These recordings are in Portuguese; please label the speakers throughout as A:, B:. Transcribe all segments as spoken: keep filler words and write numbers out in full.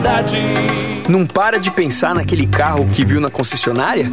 A: qualidade.
B: Não para de pensar naquele carro que viu na concessionária?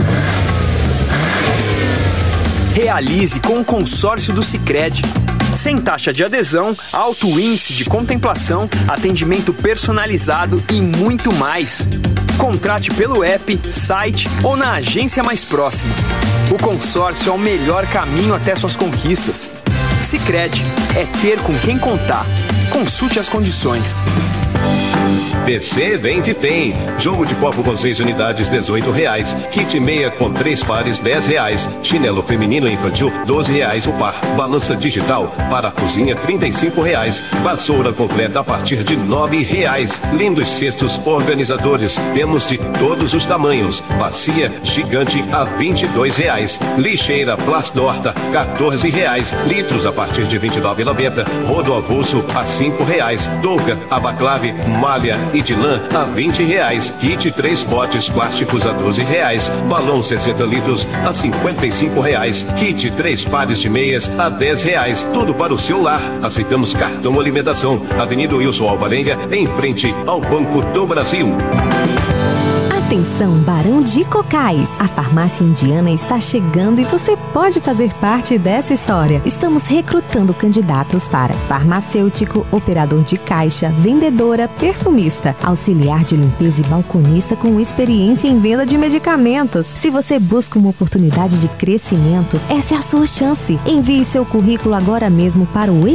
B: Realize com o consórcio do Sicredi. Sem taxa de adesão, alto índice de contemplação, atendimento personalizado e muito mais. Contrate pelo app, site ou na agência mais próxima. O consórcio é o melhor caminho até suas conquistas. Sicredi, é ter com quem contar. Consulte as condições.
C: P C vem que tem. Jogo de copo com seis unidades, dezoito reais. Kit meia com três pares, dez reais. Chinelo feminino e infantil, doze reais o par. Balança digital para a cozinha, trinta e cinco reais. Vassoura completa a partir de nove reais. Lindos cestos organizadores, temos de todos os tamanhos. Bacia gigante a vinte e dois reais. Lixeira Plasdorta, quatorze reais. Litros a partir de vinte e nove reais e noventa centavos. Rodo avulso a cinco reais. Touca, abaclave, malha e de lã a vinte reais. Kit três potes plásticos a doze reais. Balão sessenta litros a cinquenta e cinco reais. Kit três pares de meias a dez reais. Tudo para o seu lar. Aceitamos cartão alimentação. Avenida Wilson Alvarenga, em frente ao Banco do Brasil.
D: Atenção, Barão de Cocais! A farmácia indiana está chegando e você pode fazer parte dessa história. Estamos recrutando candidatos para farmacêutico, operador de caixa, vendedora, perfumista, auxiliar de limpeza e balconista com experiência em venda de medicamentos. Se você busca uma oportunidade de crescimento, essa é a sua chance. Envie seu currículo agora mesmo para o